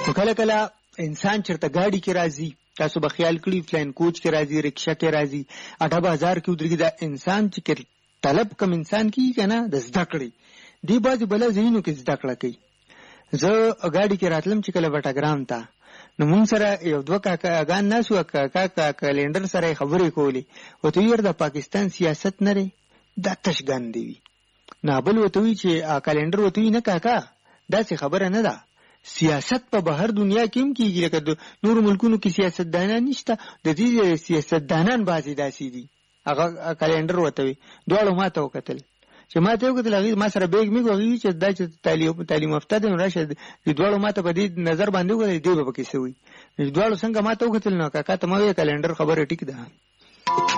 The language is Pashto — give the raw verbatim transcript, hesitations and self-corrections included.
خو کله کله انسان چرته ګاډي کې راځي، تاسو به خیال کړی فلاین کوچ کې راځي، رکشا کې راځي، اډه بازار کې ودرېږي، دا انسان چې طلب کم انسان کېږي که نه د زده کړې دې بعضې بله ځایونو کې زده کړه کوي. زه ګاډي کې راتلم چې کله بټګرام ته، نو مونږ سره یو دوه کاکاګان ناست وو، کاکا کلنډر سره یې خبرې کولې، ورته ویل د پاکستان سیاست نه دی، دا تش ګند وي. نابل ورته وي چې کلنډر ورته وي نه کاکا داسې خبره نه ده، سیاست په بهر دنیا کې هم کېږي، لکه د نورو ملکونو کې سیاستدانان نشته، د دې سیاستدانان بعضې داسې دي. هغه کلنډر ورته وي، دواړو ما ته وکتل، چې ما ته وکتل هغې ما سره بیګ میګ هغې چې دا چې تعلیم تعلیم یافته دی نو راشه دواړو ما ته په دې نظر باندې وکتل دې به پکې څه وي. دواړو څنګه ما ته وکتل نو کاکا ته ما ویل کلنډر خبره ټیک ده.